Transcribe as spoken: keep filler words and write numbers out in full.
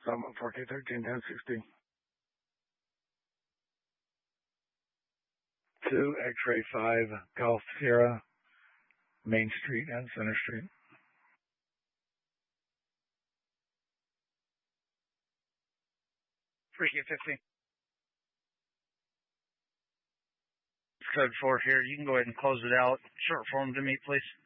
Summit four K thirteen ten sixty. Two X-ray five Golf Sierra, Main Street and Center Street. three K fifty. Code four here. You can go ahead and close it out. Short form to me, please.